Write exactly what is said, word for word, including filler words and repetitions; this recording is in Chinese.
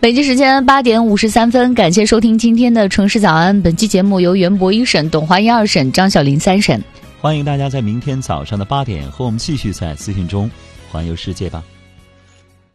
北京时间八点五十三分，感谢收听今天的城市早安。本期节目由袁博一审、董华一二审、张小林三审。 欢迎大家在明天早上的八点和我们继续在资讯中环游世界吧。